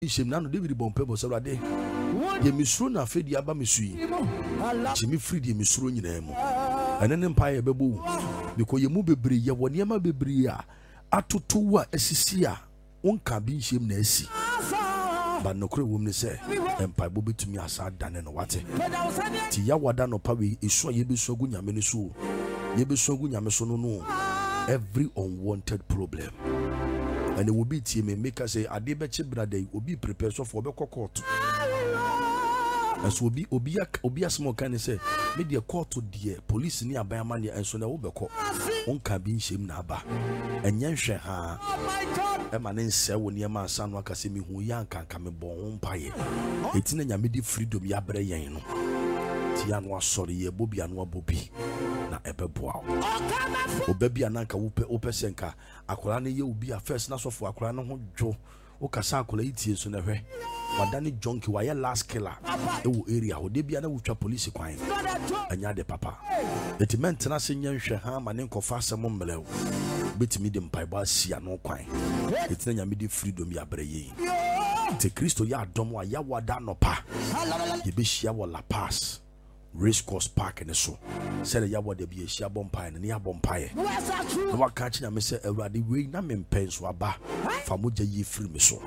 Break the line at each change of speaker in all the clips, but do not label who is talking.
Shem nano David Bompebo Saturday. Ye misro na fedi aba misui. Jimmy Free ye misro nyinemo. And an empire bebu. Because ye mu bebre ye woniema bebre atotowa esisia. Unka bi shem na esi. But no kre woman say empire bobi to me asa dane no wate. Ti ya wada no pa we iso ye be so gu nyame ne so. Ye be so gu nyame so no. Every unwanted problem. And it will be me make us say ade beche brother will be prepared so for be court. And so obi small kind say me the court to the police ni aban man and so na wo be ko on ka bi nshem na aba enye hwe ha e ma ne nse wo ne ma asa no aka se me hu ya nkanka me bon ho mpaye etina nya me di freedom ya bre yen no ti ya no asori ye bobi anu abobi na ebeboa obabi ananka wo senka akola ne ye obi a first na so fo akola no ho dwo o kasa akola itie so na hwe wadani junkie wa ye last killer e wo area ho de bia na wutwa police kwan anya de papa element na se nyanhwe ha ma ne nkofa asem mmelew betimi de mpaiba asia no kwan etina nya me di freedom ya bre yi te Kristo ya adom wa ya wada no pa ye be hia wo La Paz Race Course Park and so said ya wada be hia bompae ne ya bompae no wa ka chi na me se awurade we na me mpen so aba fa moja yi free me so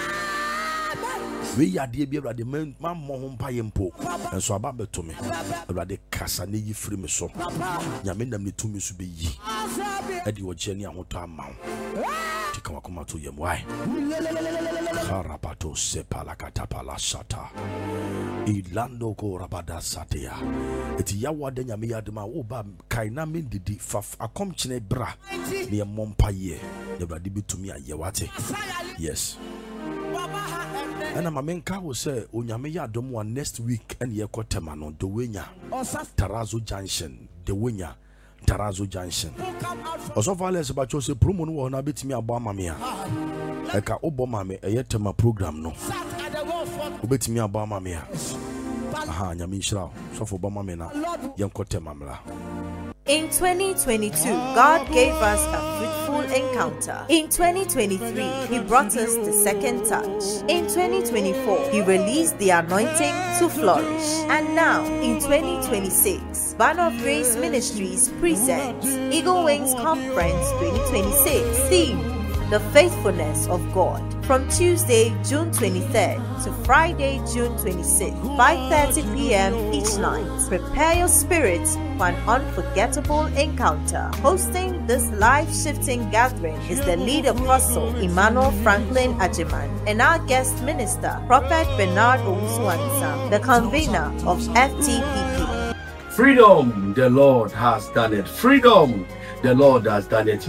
we ya de bi awurade man mo ho mpae mpo enso aba beto me awurade kasa ne yi free me so nyame nam ne tumi so be yi edi wo je ne ahoto ama kama kuma to yem why Karapato sepala katapala sata ilando ko rabada satia eti yawa de nyame yadema wo ba kaina mendidi faf akom chine bra ne mompaye ne brade bitumi ayewate yes ana mamenka wo se onyame yadom wa next week and ye kotema no do wenya Tarazo Junction de wenya Tarazo Junction. Also, Vales about you say promo no na betimi abo amame a. Eka obo mame eyetema program no. Obetimi abo amame a. Aha nyame nhira. So for obo mame na yenkotema mla.
In 2022, God gave us a fruitful encounter. In 2023, He brought us the second touch. In 2024, He released the anointing to flourish. And now, in 2026, Banner of Grace Ministries presents Eagle Wings Conference 2026. Theme: The Faithfulness of God. From Tuesday, June 23rd to Friday, June 26th, 5:30 p.m. each night. Prepare your spirit for an unforgettable encounter. Hosting this life-shifting gathering is the lead apostle, Emmanuel Franklin Ajiman, and our guest minister, Prophet Bernard Owusu-Ansah, the convener of FTPP.
Freedom, the Lord has done it. Freedom, the Lord has done it.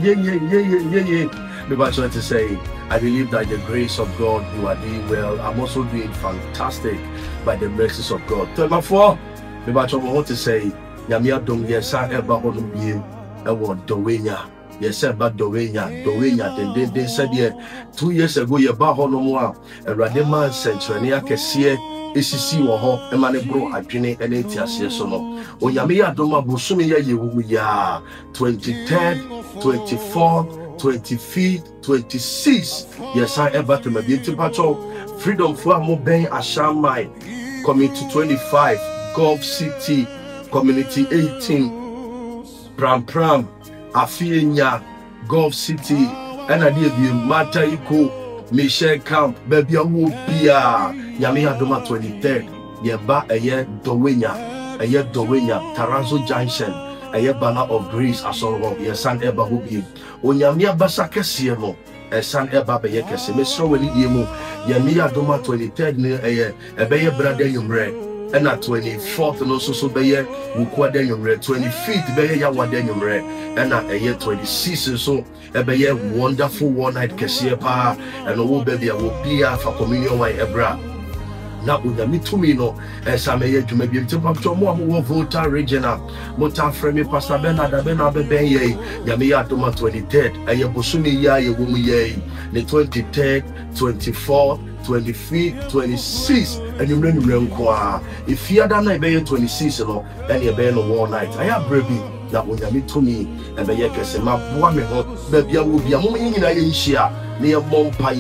Maybe I trying to say, I believe that the grace of God, you are doing well. I'm also doing fantastic by the mercies of God. Tell my four, maybe I want to say, Yamia don't yes, I ever want to be a word Dowenya. Yes, but Dowenya. They said, yeah, 2 years ago, you're back on no more. A Radema Centrania Cassia. Esisi wo ho emane bro adwene ene tiase so no onyame ya doma bosome ya yewu ya 23rd 24th 25th 26th yes I ever to my beauty patrol freedom for mo ben ashamai community 25 Gulf City community 18 pram afienya Gulf City ena die bi mata iko Michelle Camp, baby, I will be a Yamia Doma 23rd. Yeba a year Dowenya, Tarazo Junction, a year Banner of Grace, a sort of your son Eba Hubi. On Yamia Basaka Siemo, a son Eba Bayakase, Mr. Willie Yemo, Yamia Doma 23rd near a Bayer Brother Yumre. And at 24th and also so Bayer, Wukwadenium Red, 25th Bayer Yawadenium Red, and at a year 26th so a Bayer wonderful one night Cassia and all baby I will be for communion by Ebra. Now with the mitumino as I may to maybe to more voter regional Mota Frame Pastor Bernard Bebe Yamia Doma 23rd, a Yabusumi Ya Yawumi the 23rd, 24th. 25th, 26th, and you run qua. If you are done, I pay 26, and you pay no one night. I have baby that when you meet to me, and the Yakasema, baby, I will be a woman in Asia near Montpellier.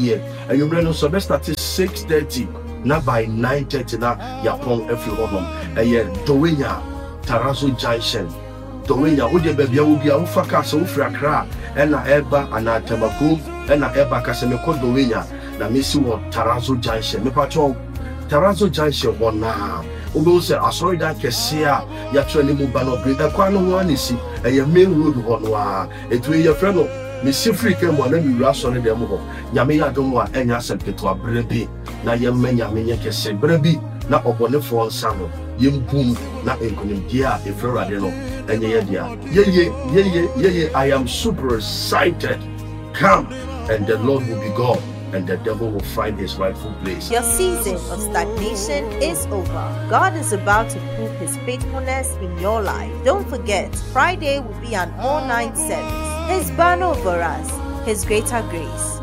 and you bring so best at 6:30. Now by 9:30 na yapon every honum. Dowenya Tarazo Junction. Dowenya Ude Baby Ubi Ufaka so Ufra and na Eba and na Temakum and na Eba Casemeko Dowenya. Na Missy what Tarazo Junction. Me patrol Tarazo Junction one now. Ubo say I saw that Kessia Yatwani Mubano Bring a Quano one is a main road one. It will your friend. Miss Africa, one of you rush on the demo. Yamia don't want any asset to a brebi. Na Yamania Minya say brebi, not upon for summer. Yim boom, not in Kunim, if you're radino. And yeah, I am super excited. Come, and the Lord will be God, and the devil will find his rightful place.
Your season of stagnation is over. God is about to prove his faithfulness in your life. Don't forget, Friday will be an all-night service. His banner over us, his greater grace.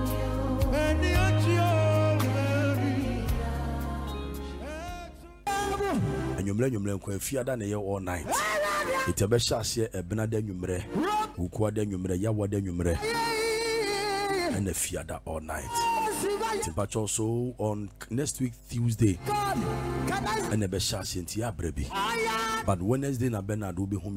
And you blame Fiada all night. It's a best shot here, a Benada Numre, who quad numre, Yawada numre, and the Fiada all night. But also on next week, Tuesday, and the best shot in Tia Brebi. But Wednesday, na Bernard will be home.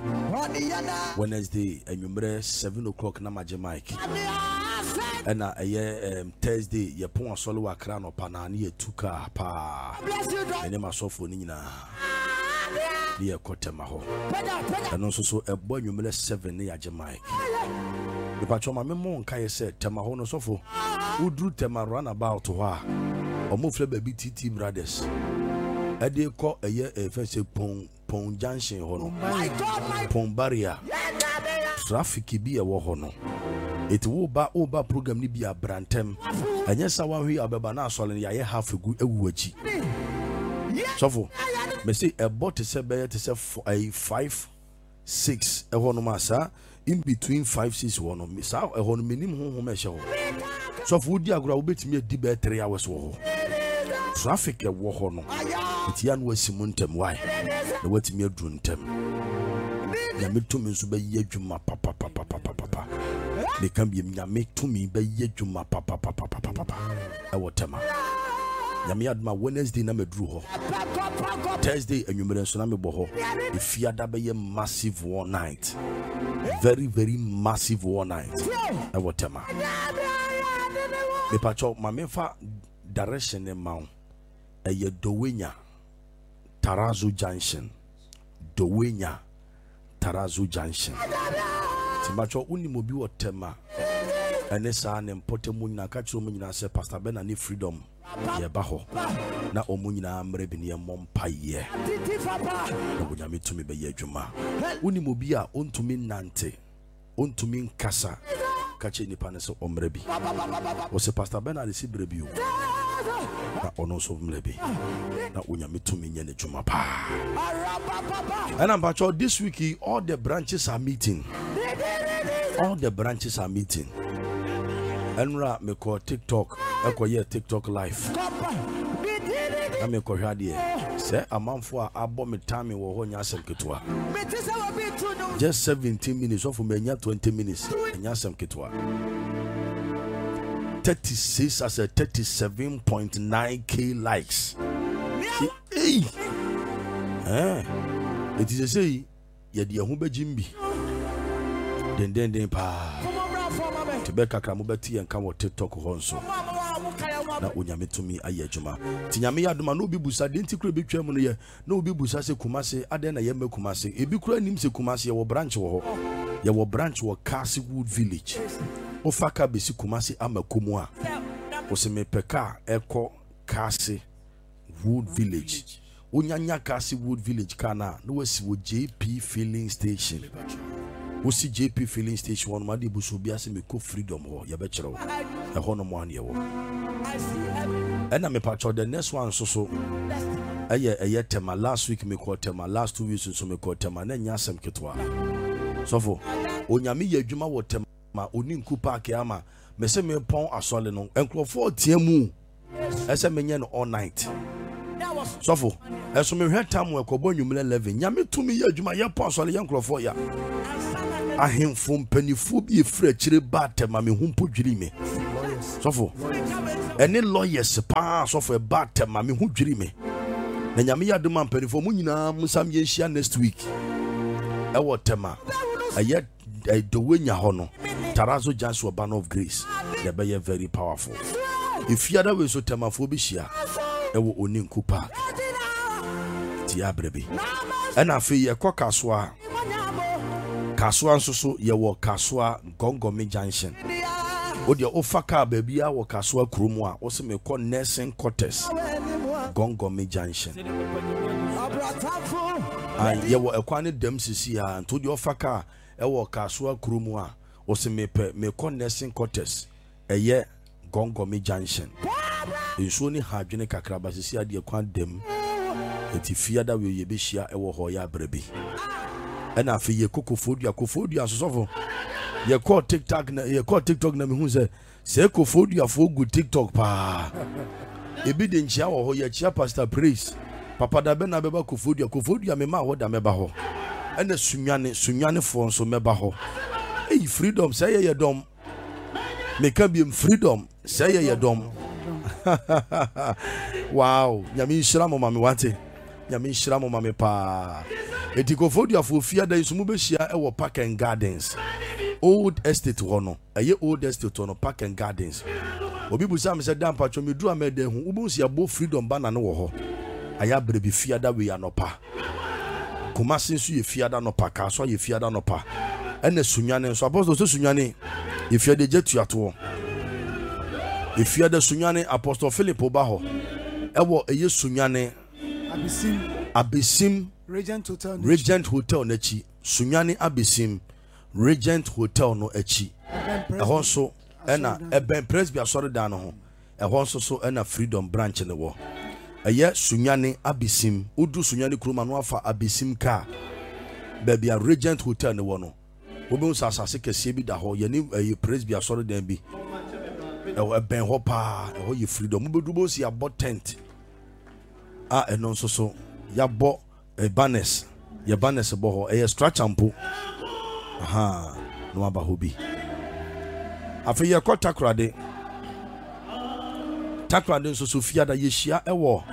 Wednesday, and you 7 o'clock, Namaja Mike. And Thursday, your pon solo a crown or panani, a tuka pa. And my sofa Nina near Kotemaho. And also so a boy, you 7 near Jamaica. The patron, my memo, Kaya said, Tamahono Sofo, who drew Tema runabout to her, or move the BTT brothers. I did call a year a first Pong Junction Hono, Pong Barrier, Traffic be a war hono. It will ba over program ni be a brantem, and yes, I want we are Babana Solon, ya half a good wachi. Sofo, may say a bot is a better to say for a 5-6 a honomasa. In between 5-6 one on Miss Out a home minimum home measure. So would you agree with me a debate 3 hours war? Traffic a war honor. It's young was Simuntem. Why? The wet me a druntem. Yamik to me to be yejuma papa. They can be make to me by yejuma papa. I will tell Yamiad my Wednesday name drew Thursday and you may tsunami boho. If you had a massive war night. Very, very massive war night. I will tell me. Me pacho my mefa direction in mount. A ye Dowenya Tarazo Junction. Dowenya Tarazo Junction. Timacho uni mobi wa tema. Enesa ne mpote munyina kacho munyina se Pastor Ben ani freedom. Ye baho na omunyina amre bi ne mompa ye na bunyame tumi be ye dwuma woni mobi a ontumi nante ontumi nkasa kache nipa ne so omre bi wo se Pastor Bernard si brebi o na ono so omre bi na onyame tumi nye ne dwuma pa. And I'm about this week all the branches are meeting. Enra me call TikTok, eko ye TikTok live. Na me ko hwade say amanfo a abo me time wo ho nya asem ketwa. Just 17 minutes of me nya 20 minutes nya asem ketwa. 36 as a 37.9k likes. Hey. It is a say ye de ho bajimbi. Den pa. Tibeka kramubeti and come TikTok honso. Na onyame tumi aye adwuma. Tinyame yadoma no bi busa denti kura betwa mu no ye. Na obi busa se Kumase aden na ye ma Kumase. Ebi kura nim se Kumase ye wo branch wo ho. Ye wo branch wo Castlewood Village. Ofaka besi Kumase amakomu a. O se me peka eko Castlewood Village. Onyanya Castlewood Village kana no wasi wo JP filling station. Wosi JP filling station one madi busu biase me ko freedom ho ya be kire wo e ho no mo an ye wo ena me patcho the next one so eye tema last week me ko tema last 2 weeks so me ko tema na nya asem ketwa sofo onyame ye adwuma wo tema oni nku park ama me se me pon asole no enkrofo tiamu ese me nye no all night sofo eso me hwe tam we ko bo nwumle 11 nyame tumi ye adwuma ye pon asole ye enkrofo ya ahemfo mpanifu bi efra kire ba tema me humpo dwiri me sofo Any lawyers pass off a bad term, Mammy who dream me. Nanyamia do man penny for Munina Musam Yeshia next week. Ewo tema. A yet a Dowenya Hono. Tarazo Joshua Banner of Grace. They be very powerful. If you are so temaphobia, Ewo Onin Kupa. Tia Brebi. And I feel ye cock Kaswa. Kaswa so ye walk Kaswa Gongomi Junction. Would your ofaka baby or Kaswa Krumwa also may call nursing quarters Gongomi Junction. And ye were acquainted them here and told your faka ewo Kaswa Krumwa also may call nursing quarters a year Gongomi Junction. It's only Hajunic Akrabasi the acquaint them. Eti fiada we ye be shia ewo hoya brebi. And I feel ye kofodia so ye call TikTok na me hu say kofodia for good TikTok pa. E bi de nchia wo ho ye chia Pastor Praise. Papa da be na beba kofodia me ma ho da meba ho. And sunyane for so meba ho. Hey freedom say ye dom. Me can be freedom say ye dom. Wow, nyami shira mo mami wate. Nyami shira mo mami pa. Eti kofodia for fear da isumu be shia e wo Park and Gardens. Old estate hono. Aye old estate hono Park and Gardens. Obi bu sam se dan patcho me du amede hu. Ubu si abo freedom bana no wo ho. Aya brebi fear da we anopa. Kumasi nso ye fear da no pa ka so ye fear da no pa. Ene sunyane nso apostle so sunyane. Ye fear de jetu ato. If you are the Sunyane Apostle Philip Obaho, Ewo Eye Sunyane Abisim Regent Hotel Nechi Sunyane Abisim Regent Hotel no Echi. Also, Ena Eben Presby sorry down home. Also so Ena Freedom Branch in the war. Eye Sunyane Abisim Udu Sunyane Krumanwafa Abisim Ka Baby a Regent Hotel in the one. Women Sasasi Kesebi da ho Yeni a Presby sorry then be. Ben hopa, you freedom. Mubudubo si about tent. Ah, and non so ya bought a banners. Your banners a boho, a stretch ampo. Aha, no abahobi. After your caught Takrade so Sophia da Yeshia a war.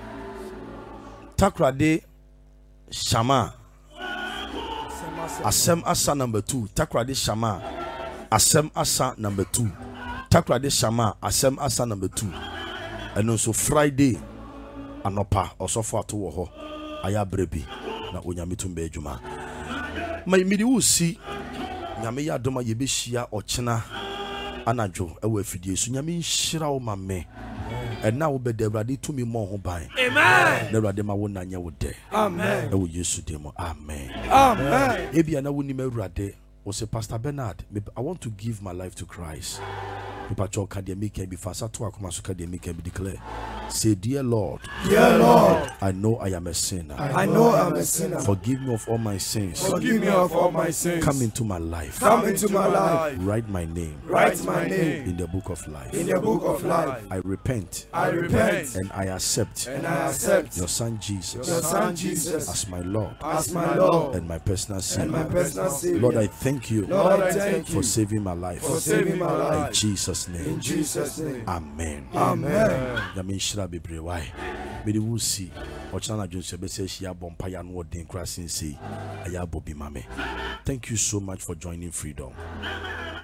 Takrade Shama Asem Asa number 2. Takrade Shama Asem Asa number 2. Takrade Shama Asem Asa number 2. And also Friday Anopa also for to wo aya brebi na onyamitumbe adwuma. My midi wo si nyame ya doma ye be hia ochena anadwo ewa afidie so nyame nhira wo mame. And now be the ready to me more ho ban. Amen. The ready ma wo nanya wo de. Amen. E wo Yesu de mo. Amen. Amen. Ebi ana wo ni mawurade wo say Pastor Bernard, I want to give my life to Christ. People talk academic can be fast to academic can be declared. Say, dear Lord, I know I am a sinner.
I know I'm a sinner.
Forgive me of all my sins.
Forgive me of all my sins.
Come into my life.
Come into my life.
Write my name.
Write my name
in the book of life.
In the book of life.
I repent.
I repent.
And I accept.
And I accept
your son Jesus.
Your son Jesus
as my Lord.
As my Lord.
And my personal Savior.
And my personal Savior.
Lord, I thank you.
Lord, I thank you
for saving my life.
For saving my life.
In Jesus' name.
In Jesus' name.
Amen.
Amen.
Yamin shira bebre why. Mede wo si ochana Joseph be say shia bompa ya no den krasin say aya bobi mame. Thank you so much for joining Freedom.